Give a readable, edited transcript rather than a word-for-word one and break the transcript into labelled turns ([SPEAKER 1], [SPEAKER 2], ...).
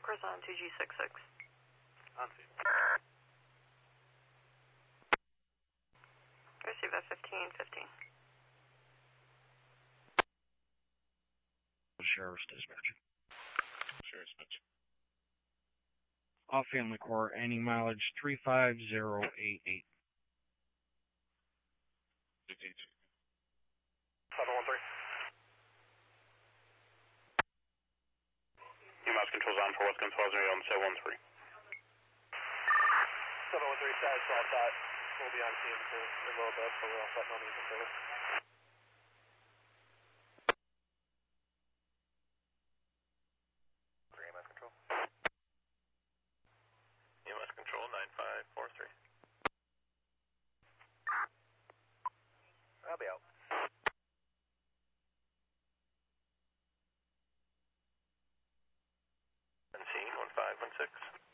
[SPEAKER 1] Chris on 2G66.
[SPEAKER 2] On scene.
[SPEAKER 1] Receive at 1515.
[SPEAKER 3] Sheriff's Dispatch.
[SPEAKER 2] Sheriff's Dispatch.
[SPEAKER 3] Off Family Corps, any mileage 35088.
[SPEAKER 2] 713. UMass controls on for West Gonzales on 713. 713, status all set. We'll be on scene for a little bit, so we're all set on the service. UMass control. UMass control 9543. I'll be out. Scene 1516.